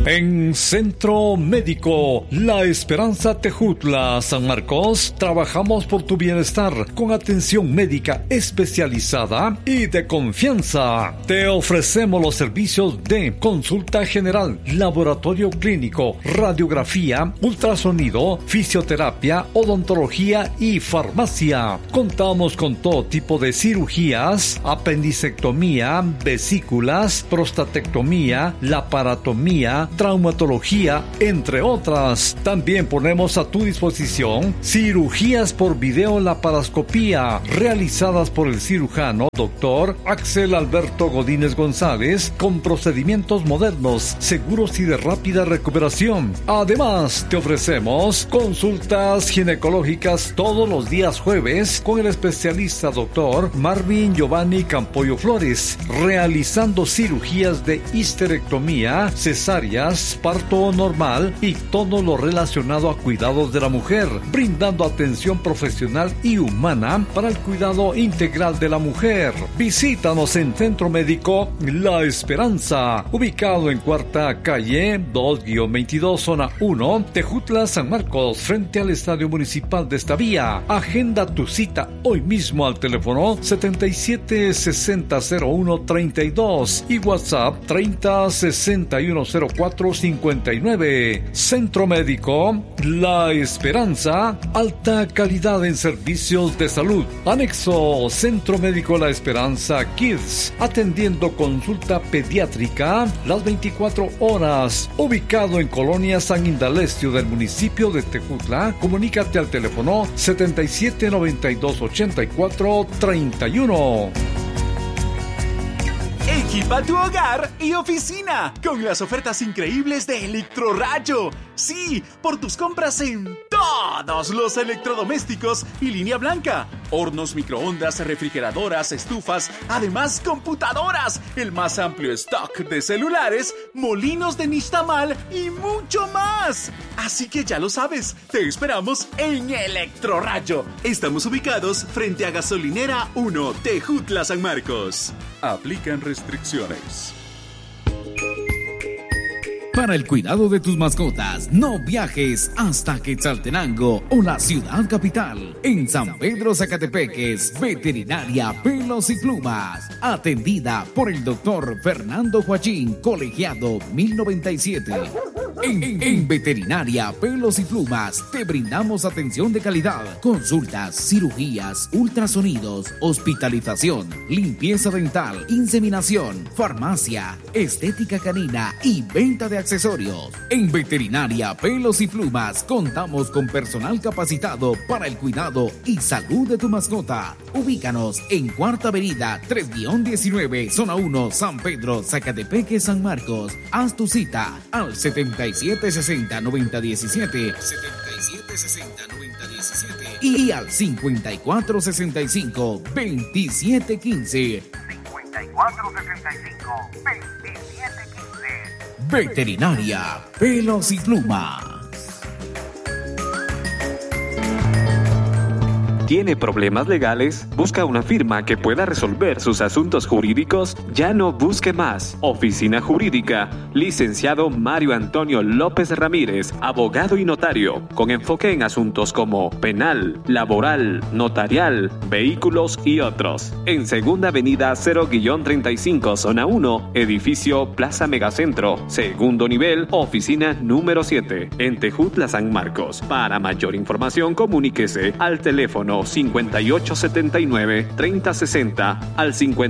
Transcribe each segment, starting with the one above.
En Centro Médico La Esperanza Tejutla, San Marcos, trabajamos por tu bienestar con atención médica especializada y de confianza. Te ofrecemos los servicios de consulta general, laboratorio clínico, radiografía, ultrasonido, fisioterapia, odontología y farmacia. Contamos con todo tipo de cirugías, apendicectomía, vesículas, prostatectomía, laparotomía, traumatología, entre otras. También ponemos a tu disposición cirugías por videolaparoscopía realizadas por el cirujano Dr. Axel Alberto Godínez González con procedimientos modernos, seguros y de rápida recuperación. Además, te ofrecemos consultas ginecológicas todos los días jueves con el especialista Dr. Marvin Giovanni Campoyo Flores, realizando cirugías de histerectomía, cesárea, parto normal y todo lo relacionado a cuidados de la mujer, brindando atención profesional y humana para el cuidado integral de la mujer. Visítanos en Centro Médico La Esperanza, ubicado en Cuarta Calle 2-22, Zona 1, Tejutla, San Marcos, frente al Estadio Municipal de esta vía. Agenda tu cita hoy mismo al teléfono 77600132 y WhatsApp 30610459. Centro Médico La Esperanza, alta calidad en servicios de salud. Anexo Centro Médico La Esperanza Kids, atendiendo consulta pediátrica las 24 horas. Ubicado en Colonia San Indalecio del municipio de Tejutla. Comunícate al teléfono 77928431. Equipa tu hogar y oficina con las ofertas increíbles de Electrorayo. Sí, por tus compras en todos los electrodomésticos y línea blanca. Hornos, microondas, refrigeradoras, estufas, además computadoras, el más amplio stock de celulares, molinos de nixtamal y mucho más. Así que ya lo sabes, te esperamos en Electrorayo. Estamos ubicados frente a Gasolinera 1, Tejutla, San Marcos. Aplican restricciones. Para el cuidado de tus mascotas, no viajes hasta Quetzaltenango o la ciudad capital. En San Pedro Zacatepeques, Veterinaria Pelos y Plumas. Atendida por el doctor Fernando Joachín, colegiado 1097. En Veterinaria Pelos y Plumas te brindamos atención de calidad, consultas, cirugías, ultrasonidos, hospitalización, limpieza dental, inseminación, farmacia, estética canina y venta de accesorios. En Veterinaria Pelos y Plumas contamos con personal capacitado para el cuidado y salud de tu mascota. Ubícanos en Cuarta Avenida 3-19, Zona 1, San Pedro, Zacatepeque, San Marcos. Haz tu cita al 7760-9017 7760-9017 y al 5465-2715 5465-2715. Veterinaria Pelos y Plumas. ¿Tiene problemas legales? ¿Busca una firma que pueda resolver sus asuntos jurídicos? Ya no busque más. Oficina Jurídica, licenciado Mario Antonio López Ramírez, abogado y notario, con enfoque en asuntos como penal, laboral, notarial, vehículos y otros. En Segunda Avenida 0-35, Zona 1, edificio Plaza Megacentro, segundo nivel, oficina número 7, en Tejutla, San Marcos. Para mayor información, comuníquese al teléfono 5879-3060 al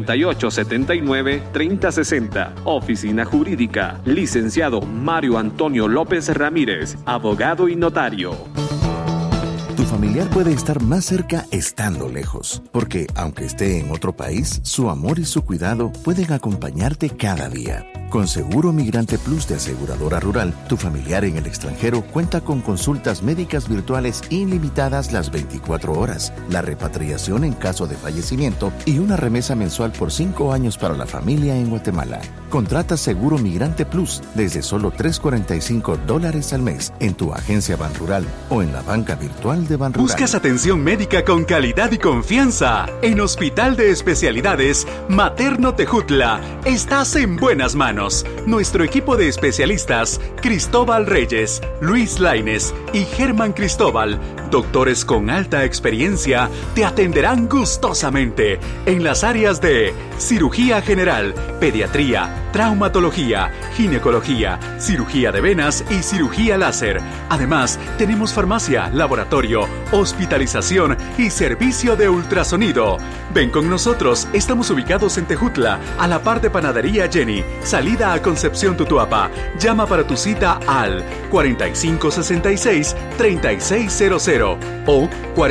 5879-3060. Oficina Jurídica, licenciado Mario Antonio López Ramírez, abogado y notario. Tu familiar puede estar más cerca estando lejos, porque aunque esté en otro país, su amor y su cuidado pueden acompañarte cada día. Con Seguro Migrante Plus de Aseguradora Rural, tu familiar en el extranjero cuenta con consultas médicas virtuales ilimitadas las 24 horas, la repatriación en caso de fallecimiento y una remesa mensual por 5 años para la familia en Guatemala. Contrata Seguro Migrante Plus desde solo $345 al mes en tu agencia Banrural o en la banca virtual de Banrural. ¿Buscas atención médica con calidad y confianza? En Hospital de Especialidades Materno Tejutla estás en buenas manos. visítanos. Nuestro equipo de especialistas, Cristóbal Reyes, Luis Lainez y Germán Cristóbal, doctores con alta experiencia, te atenderán gustosamente en las áreas de cirugía general, pediatría, traumatología, ginecología, cirugía de venas y cirugía láser. Además, tenemos farmacia, laboratorio, hospitalización y servicio de ultrasonido. Ven con nosotros, estamos ubicados en Tejutla, a la par de Panadería Jenny, salida a Concepción Tutuapa. Llama para tu cita al 4566-3600 o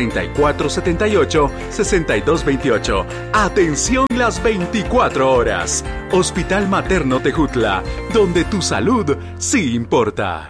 4478-6228. Atención las 24 horas. Hospital Materno Tejutla, donde tu salud sí importa.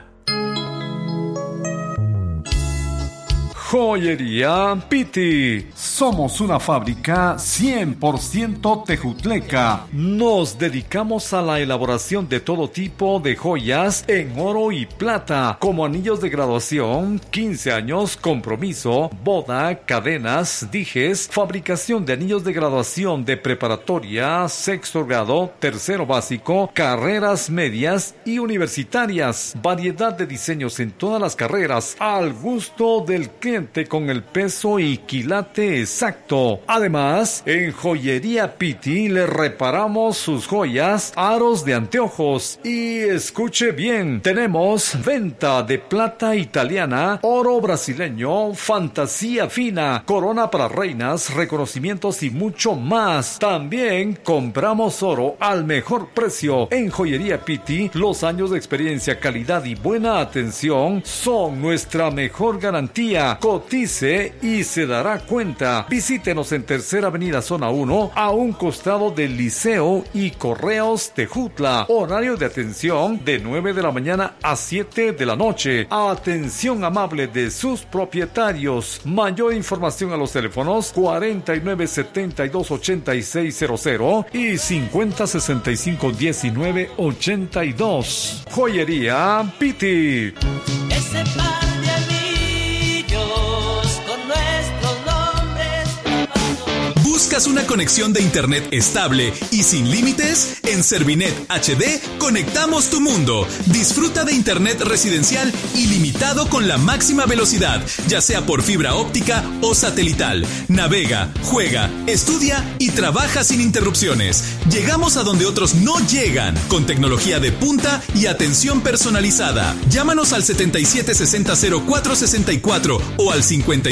Joyería Piti. Somos una fábrica 100% tejutleca. Nos dedicamos a la elaboración de todo tipo de joyas en oro y plata, como anillos de graduación, 15 años, compromiso, boda, cadenas, dijes, fabricación de anillos de graduación de preparatoria, sexto grado, tercero básico, carreras medias y universitarias. Variedad de diseños en todas las carreras, al gusto del cliente, con el peso y quilate exacto. Además, en Joyería Piti le reparamos sus joyas, aros de anteojos. Y escuche bien, tenemos venta de plata italiana, oro brasileño, fantasía fina, corona para reinas, reconocimientos y mucho más. También compramos oro al mejor precio. En Joyería Piti, los años de experiencia, calidad y buena atención son nuestra mejor garantía. Cotice y se dará cuenta. Visítenos en Tercera Avenida Zona 1, a un costado del Liceo y Correos Tejutla. Horario de atención de 9 de la mañana a 7 de la noche. Atención amable de sus propietarios. Mayor información a los teléfonos 4972-8600 y 5065-1982. Joyería Piti. Ese par de anillos con nuestros nombres. ¿Buscas una conexión de internet estable y sin límites? En Servinet HD conectamos tu mundo. Disfruta de internet residencial ilimitado con la máxima velocidad, ya sea por fibra óptica o satelital. Navega, juega, estudia y trabaja sin interrupciones. Llegamos a donde otros no llegan, con tecnología de punta y atención personalizada. Llámanos al 7760-0464 o al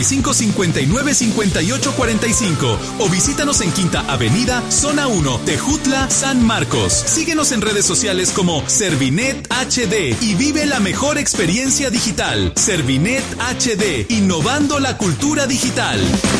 5559-5845 o visítanos en Quinta Avenida, Zona 1, Tejutla, San Marcos. Síguenos en redes sociales como Servinet HD y vive la mejor experiencia digital. Servinet HD, innovando la cultura digital.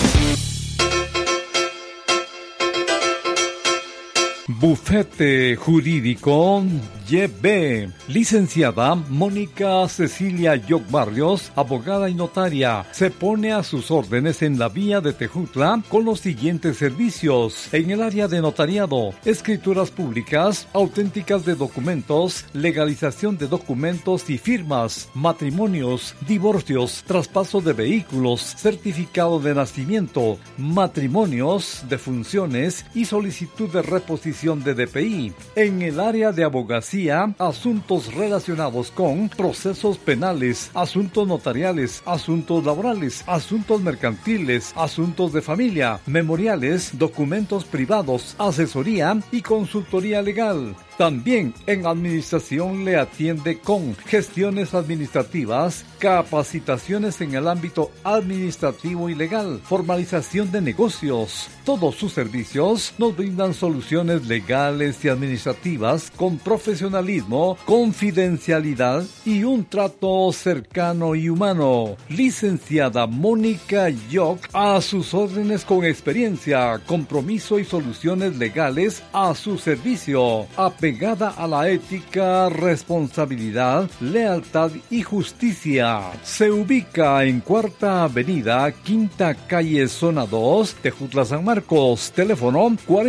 Bufete Jurídico YB. Licenciada Mónica Cecilia Yoc Barrios, abogada y notaria, se pone a sus órdenes en la vía de Tejutla con los siguientes servicios: en el área de notariado, escrituras públicas, auténticas de documentos, legalización de documentos y firmas, matrimonios, divorcios, traspaso de vehículos, certificado de nacimiento, matrimonios, defunciones y solicitud de reposición de DPI. En el área de abogacía, asuntos relacionados con procesos penales, asuntos notariales, asuntos laborales, asuntos mercantiles, asuntos de familia, memoriales, documentos privados, asesoría y consultoría legal. También en administración le atiende con gestiones administrativas, capacitaciones en el ámbito administrativo y legal, formalización de negocios. Todos sus servicios nos brindan soluciones legales y administrativas con profesionalismo, confidencialidad y un trato cercano y humano. Licenciada Mónica Yoc, a sus órdenes con experiencia, compromiso y soluciones legales a su servicio. Apegada a la ética, responsabilidad, lealtad y justicia. Se ubica en Cuarta Avenida, Quinta Calle, Zona 2, Tejutla, San Marcos. Teléfono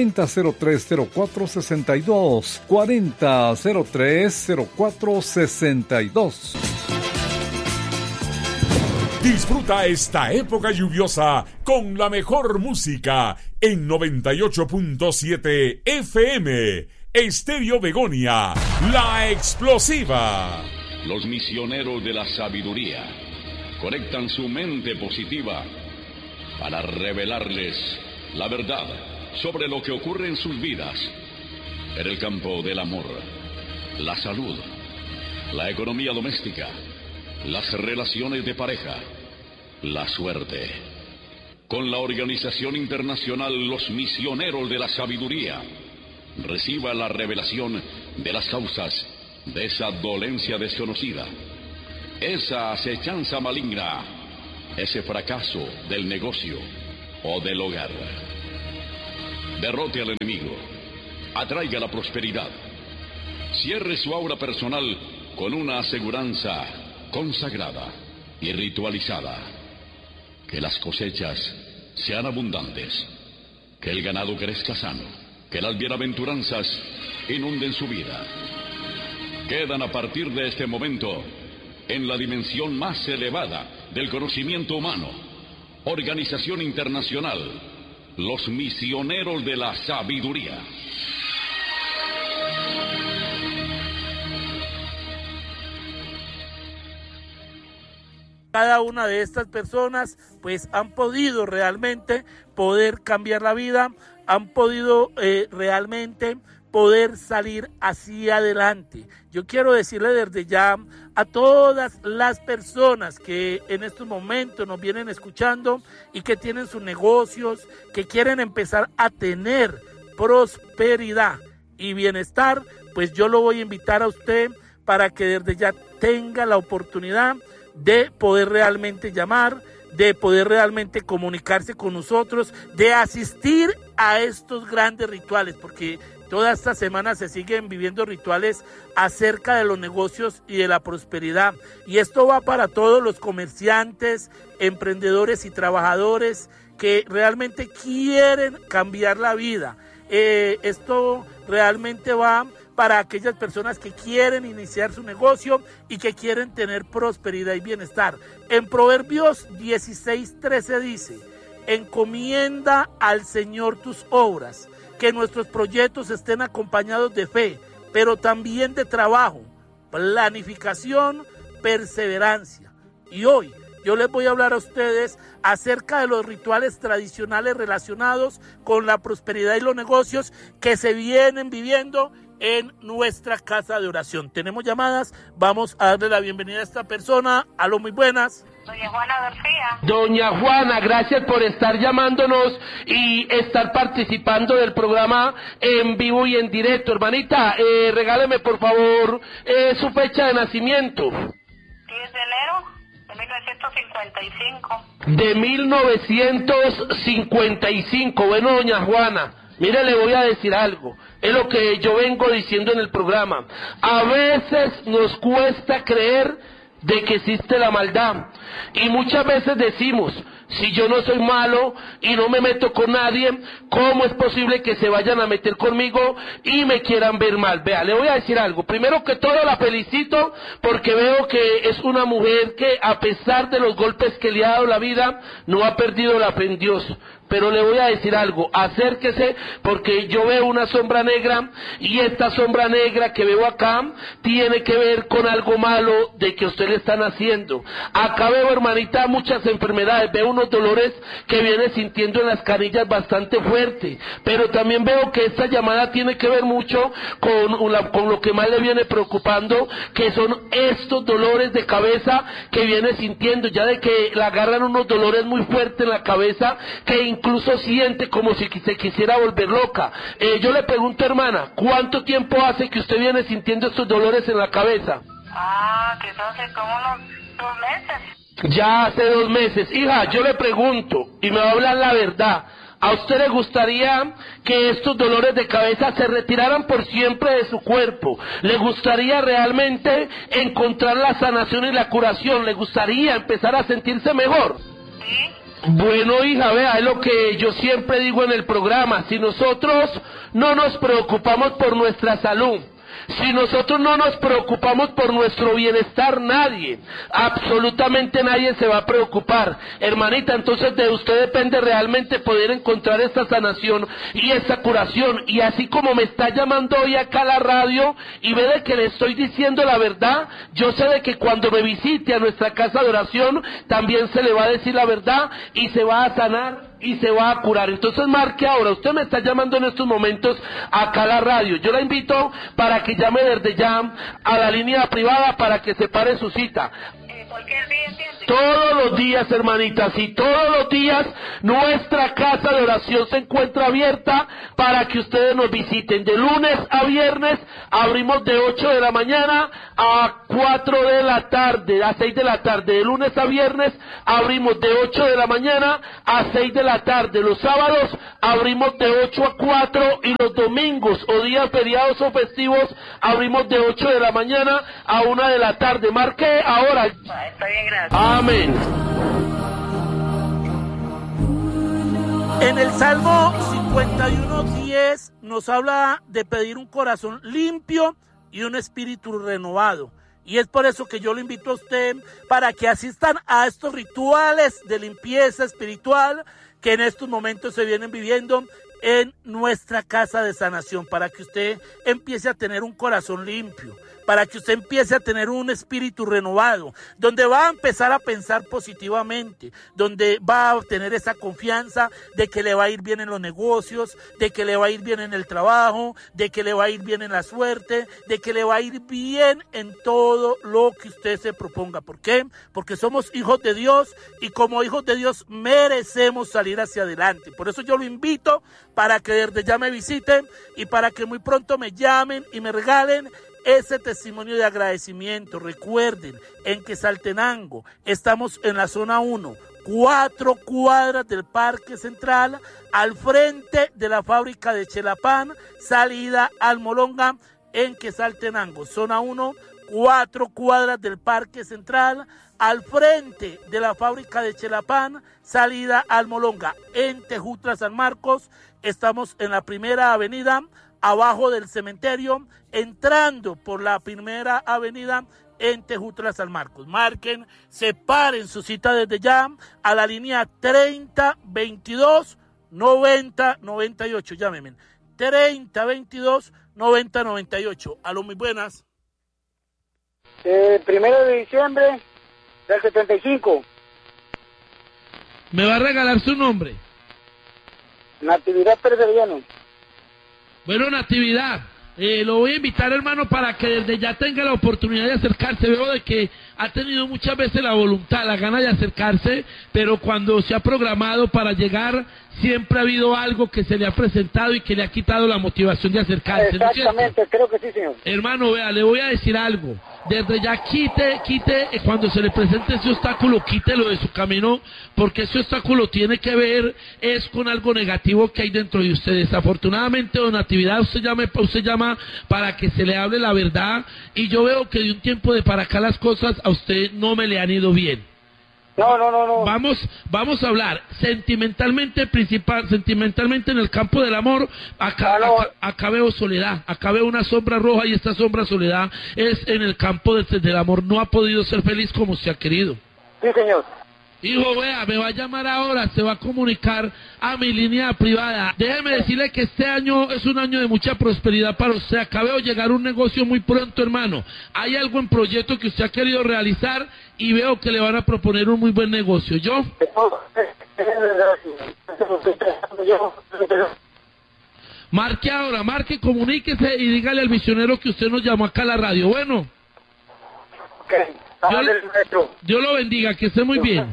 4003-0462. 4003-0462. Disfruta esta época lluviosa con la mejor música en 98.7 FM. Estéreo Begonia, la explosiva. Los misioneros de la sabiduría conectan su mente positiva para revelarles la verdad sobre lo que ocurre en sus vidas, en el campo del amor, la salud, la economía doméstica, las relaciones de pareja, la suerte. Con la organización internacional Los Misioneros de la Sabiduría, reciba la revelación de las causas de esa dolencia desconocida, esa acechanza maligna, ese fracaso del negocio o del hogar. Derrote al enemigo, atraiga la prosperidad, cierre su aura personal con una aseguranza consagrada y ritualizada. Que las cosechas sean abundantes, que el ganado crezca sano, que las bienaventuranzas inunden su vida. Quedan a partir de este momento en la dimensión más elevada del conocimiento humano. Organización Internacional, Los Misioneros de la Sabiduría. Cada una de estas personas pues han podido realmente poder cambiar la vida, han podido realmente poder salir hacia adelante. Yo quiero decirle desde ya a todas las personas que en estos momentos nos vienen escuchando y que tienen sus negocios, que quieren empezar a tener prosperidad y bienestar, pues yo lo voy a invitar a usted para que desde ya tenga la oportunidad de poder realmente llamar, de poder realmente comunicarse con nosotros, de asistir a estos grandes rituales, porque toda esta semana se siguen viviendo rituales acerca de los negocios y de la prosperidad. Y esto va para todos los comerciantes, emprendedores y trabajadores que realmente quieren cambiar la vida. Esto realmente va para aquellas personas que quieren iniciar su negocio y que quieren tener prosperidad y bienestar. En Proverbios 16:13 dice: encomienda al Señor tus obras, que nuestros proyectos estén acompañados de fe, pero también de trabajo, planificación, perseverancia. Y hoy yo les voy a hablar a ustedes acerca de los rituales tradicionales relacionados con la prosperidad y los negocios que se vienen viviendo en nuestra casa de oración. Tenemos llamadas, vamos a darle la bienvenida a esta persona. Aló, muy buenas. Doña Juana García. Doña Juana, gracias por estar llamándonos y estar participando del programa en vivo y en directo. Hermanita, regáleme por favor su fecha de nacimiento. 10 de enero de 1955. De 1955. Bueno, doña Juana, mire, le voy a decir algo. Es lo que yo vengo diciendo en el programa. A veces nos cuesta creer de que existe la maldad. Y muchas veces decimos, si yo no soy malo y no me meto con nadie, ¿cómo es posible que se vayan a meter conmigo y me quieran ver mal? Vea, le voy a decir algo. Primero que todo la felicito porque veo que es una mujer que a pesar de los golpes que le ha dado la vida, no ha perdido la fe en Dios. Pero le voy a decir algo, acérquese porque yo veo una sombra negra y esta sombra negra que veo acá tiene que ver con algo malo de que usted le están haciendo. Acá veo, hermanita, muchas enfermedades, veo unos dolores que viene sintiendo en las canillas bastante fuerte, pero también veo que esta llamada tiene que ver mucho con lo que más le viene preocupando, que son estos dolores de cabeza que viene sintiendo, ya de que le agarran unos dolores muy fuertes en la cabeza que incluso siente como si se quisiera volver loca. Yo le pregunto, hermana, ¿cuánto tiempo hace que usted viene sintiendo estos dolores en la cabeza? Quizás hace como unos 2 meses. Ya hace 2 meses. Hija, yo le pregunto, y me va a hablar la verdad, ¿a usted le gustaría que estos dolores de cabeza se retiraran por siempre de su cuerpo? ¿Le gustaría realmente encontrar la sanación y la curación? ¿Le gustaría empezar a sentirse mejor? Sí. Bueno, hija, vea, es lo que yo siempre digo en el programa. Si nosotros no nos preocupamos por nuestra salud, Si nosotros no nos preocupamos por nuestro bienestar, nadie, absolutamente nadie se va a preocupar. Hermanita, entonces de usted depende realmente poder encontrar esta sanación y esta curación. Y así como me está llamando hoy acá a la radio y ve de que le estoy diciendo la verdad, yo sé de que cuando me visite a nuestra casa de oración, también se le va a decir la verdad y se va a sanar y se va a curar. Entonces marque ahora, usted me está llamando en estos momentos acá a la radio. Yo la invito para que llame desde ya a la línea privada para que separe su cita. Cualquier día, ¿entiendes? Todos los días, hermanitas, y todos los días nuestra casa de oración se encuentra abierta para que ustedes nos visiten. De lunes a viernes abrimos de 8 de la mañana a 4 de la tarde, a 6 de la tarde. De lunes a viernes abrimos de 8 de la mañana a 6 de la tarde. Los sábados abrimos de 8 a 4 y los domingos o días feriados o festivos abrimos de 8 de la mañana a 1 de la tarde. Marque ahora. Está bien, gracias. Amén. En el Salmo 51:10 nos habla de pedir un corazón limpio y un espíritu renovado. Y es por eso que yo lo invito a usted para que asistan a estos rituales de limpieza espiritual que en estos momentos se vienen viviendo en nuestra casa de sanación, para que usted empiece a tener un corazón limpio, para que usted empiece a tener un espíritu renovado, donde va a empezar a pensar positivamente, donde va a tener esa confianza de que le va a ir bien en los negocios, de que le va a ir bien en el trabajo, de que le va a ir bien en la suerte, de que le va a ir bien en todo lo que usted se proponga. ¿Por qué? Porque somos hijos de Dios y como hijos de Dios merecemos salir hacia adelante. Por eso yo lo invito para que desde ya me visiten y para que muy pronto me llamen y me regalen ese testimonio de agradecimiento. Recuerden, en Quetzaltenango estamos en la zona 1, 4 cuadras del Parque Central, al frente de la fábrica de Chelapán, salida Almolonga, en Quetzaltenango. Zona 1, 4 cuadras del Parque Central, al frente de la fábrica de Chelapán, salida Almolonga. En Tejutla, San Marcos, estamos en la primera avenida, abajo del cementerio, entrando por la primera avenida en Tejutla, San Marcos. Marquen, separen su cita desde ya a la línea 3022-9098. Llámenme. 3022-9098. A lo muy buenas. 1 de diciembre del 75. ¿Me va a regalar su nombre? Natividad Pérez Arellano. Bueno, Natividad, lo voy a invitar, hermano, para que desde ya tenga la oportunidad de acercarse. Veo de que ha tenido muchas veces la voluntad, la gana de acercarse, pero cuando se ha programado para llegar, siempre ha habido algo que se le ha presentado y que le ha quitado la motivación de acercarse. Exactamente, ¿no? Creo que sí, señor. Hermano, vea, le voy a decir algo. Desde ya quite, cuando se le presente ese obstáculo, quítelo de su camino, porque ese obstáculo tiene que ver es con algo negativo que hay dentro de usted. Desafortunadamente, don Natividad, usted llama para que se le hable la verdad, y yo veo que de un tiempo de para acá las cosas a usted no me le han ido bien. No. Vamos a hablar sentimentalmente en el campo del amor. Acá veo soledad, acá veo una sombra roja, y esta sombra soledad es en el campo del amor. No ha podido ser feliz como se ha querido. Sí, señor. Hijo, vea, me va a llamar ahora, se va a comunicar a mi línea privada. Déjeme decirle que este año es un año de mucha prosperidad para usted. Acá veo llegar un negocio muy pronto, hermano. Hay algo en proyecto que usted ha querido realizar y veo que le van a proponer un muy buen negocio. ¿Yo? Marque ahora, comuníquese y dígale al misionero que usted nos llamó acá a la radio. Bueno. Okay. Dios lo bendiga, que esté muy bien.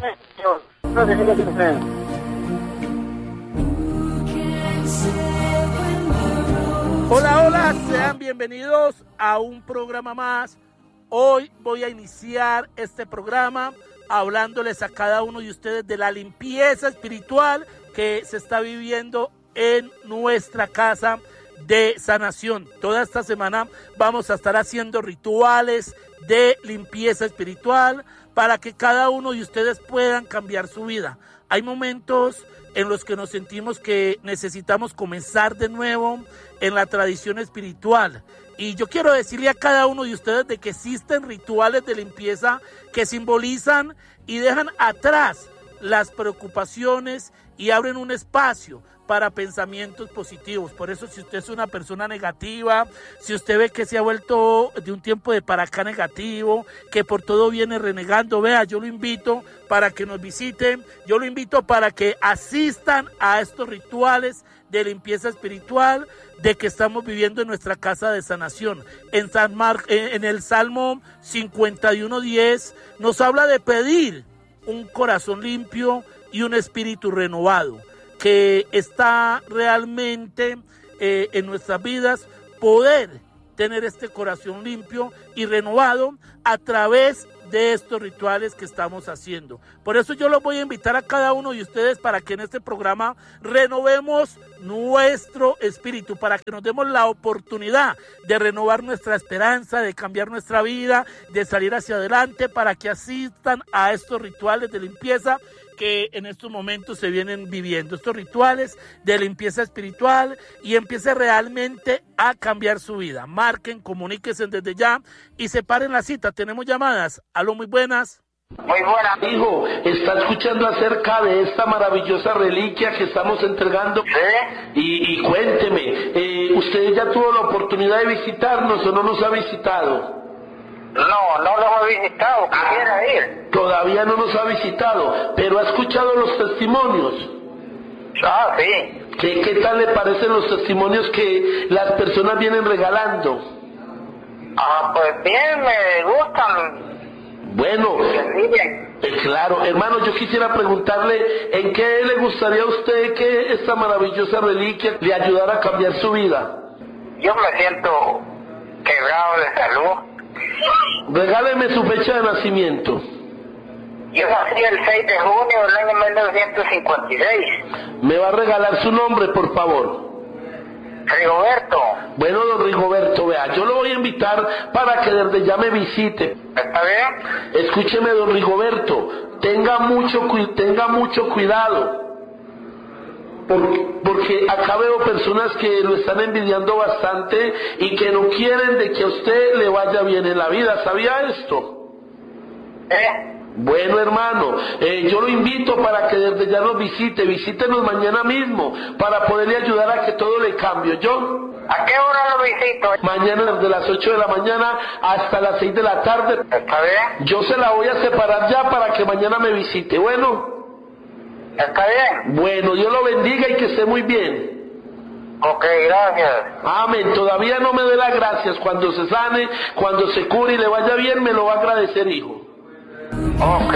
Hola, sean bienvenidos a un programa más. Hoy voy a iniciar este programa hablándoles a cada uno de ustedes de la limpieza espiritual que se está viviendo en nuestra casa de sanación. Toda esta semana vamos a estar haciendo rituales de limpieza espiritual para que cada uno de ustedes puedan cambiar su vida. Hay momentos en los que nos sentimos que necesitamos comenzar de nuevo en la tradición espiritual, Y yo quiero decirle a cada uno de ustedes de que existen rituales de limpieza que simbolizan y dejan atrás las preocupaciones y abren un espacio para pensamientos positivos. Por eso, si usted es una persona negativa, si usted ve que se ha vuelto de un tiempo de para acá negativo, que por todo viene renegando, vea, yo lo invito para que nos visiten, yo lo invito para que asistan a estos rituales de limpieza espiritual de que estamos viviendo en nuestra casa de sanación. En el Salmo 51:10 nos habla de pedir un corazón limpio y un espíritu renovado, que está realmente en nuestras vidas, poder tener este corazón limpio y renovado a través de estos rituales que estamos haciendo. Por eso yo los voy a invitar a cada uno de ustedes para que en este programa renovemos nuestro espíritu, para que nos demos la oportunidad de renovar nuestra esperanza, de cambiar nuestra vida, de salir hacia adelante, para que asistan a estos rituales de limpieza que en estos momentos se vienen viviendo, estos rituales de limpieza espiritual, y empiece realmente a cambiar su vida. Marquen, comuníquense desde ya y separen la cita. Tenemos llamadas. Aló, muy buenas. Muy buena. Hijo, ¿está escuchando acerca de esta maravillosa reliquia que estamos entregando? Sí. Y cuénteme, ¿usted ya tuvo la oportunidad de visitarnos o no nos ha visitado? No los he visitado, quisiera ir. Todavía no nos ha visitado, pero ha escuchado los testimonios. Ah, sí. ¿Qué tal le parecen los testimonios que las personas vienen regalando? Ah, pues bien, me gustan. Bueno, claro, hermano, yo quisiera preguntarle en qué le gustaría a usted que esta maravillosa reliquia le ayudara a cambiar su vida. Yo me siento quebrado de salud. Regáleme su fecha de nacimiento. Yo nací el 6 de junio del año 1956. ¿Me va a regalar su nombre, por favor? Rigoberto. Bueno, don Rigoberto, vea, yo lo voy a invitar para que desde ya me visite. ¿Está bien? Escúcheme, don Rigoberto, tenga mucho cuidado. Porque acá veo personas que lo están envidiando bastante y que no quieren de que a usted le vaya bien en la vida. ¿Sabía esto? Bueno, hermano, yo lo invito para que desde ya nos visítenos mañana mismo, para poderle ayudar a que todo le cambie. ¿Yo? ¿A qué hora lo visito? Mañana desde las 8 de la mañana hasta las 6 de la tarde. ¿Está bien? Yo se la voy a separar ya para que mañana me visite. Bueno. ¿Está bien? Bueno, Dios lo bendiga y que esté muy bien. Ok, gracias. Amén. Todavía no me dé las gracias. Cuando se sane, cuando se cure y le vaya bien, me lo va a agradecer, hijo. Ok.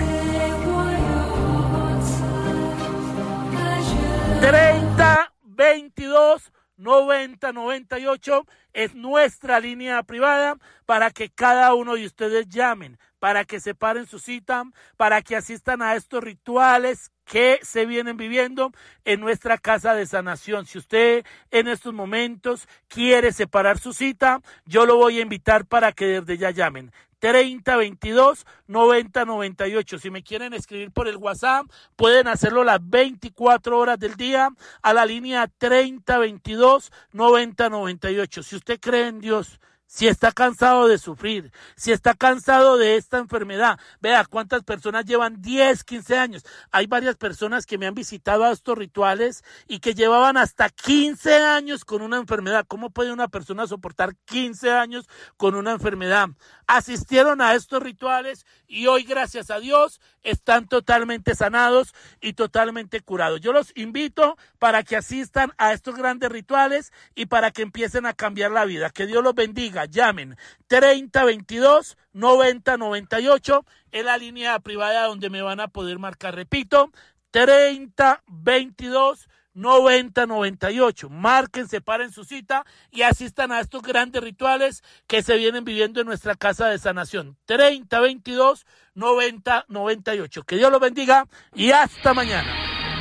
30 22 90 98 es nuestra línea privada para que cada uno de ustedes llamen, para que separen su cita, para que asistan a estos rituales que se vienen viviendo en nuestra casa de sanación. Si usted en estos momentos quiere separar su cita, yo lo voy a invitar para que desde ya llamen. 30 22 90 98. Si me quieren escribir por el WhatsApp, pueden hacerlo las 24 horas del día a la línea 30 22 90 98. Si usted cree en Dios, si está cansado de sufrir, si está cansado de esta enfermedad, vea cuántas personas llevan 10, 15 años. Hay varias personas que me han visitado a estos rituales y que llevaban hasta 15 años con una enfermedad. ¿Cómo puede una persona soportar 15 años con una enfermedad? Asistieron a estos rituales y hoy, gracias a Dios, están totalmente sanados y totalmente curados. Yo los invito para que asistan a estos grandes rituales y para que empiecen a cambiar la vida. Que Dios los bendiga. Llamen 30 22 90 98 en la línea privada donde me van a poder marcar. Repito, 30 22 90 98. Marquen, separen su cita y asistan a estos grandes rituales que se vienen viviendo en nuestra casa de sanación. 30 22 90 98. Que Dios los bendiga y hasta mañana.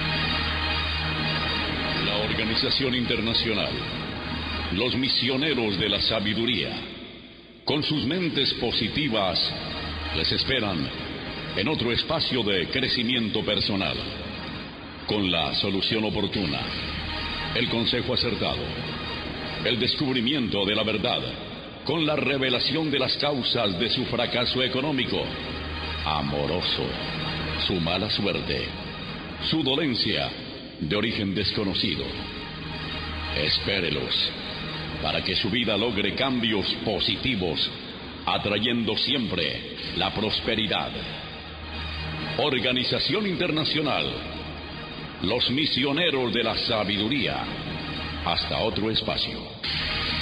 La Organización Internacional, los misioneros de la sabiduría, con sus mentes positivas, les esperan en otro espacio de crecimiento personal, con la solución oportuna, el consejo acertado, el descubrimiento de la verdad, con la revelación de las causas de su fracaso económico, amoroso, su mala suerte, su dolencia de origen desconocido. Espérelos para que su vida logre cambios positivos, atrayendo siempre la prosperidad. Organización Internacional, los misioneros de la sabiduría. Hasta otro espacio.